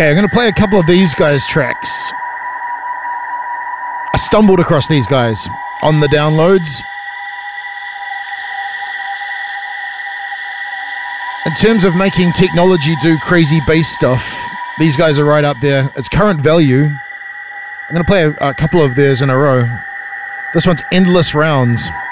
Okay, I'm going to play a couple of these guys' tracks. I stumbled across these guys on the downloads. In terms of making technology do crazy bass stuff, these guys are right up there. It's Current Value. I'm going to play a couple of theirs in a row. This one's Endless Rounds.